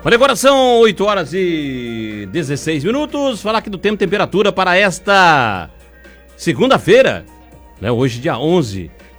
Olha, agora são 8 horas e 16 minutos. Falar aqui do tempo e temperatura para esta segunda-feira, né? Hoje, dia 11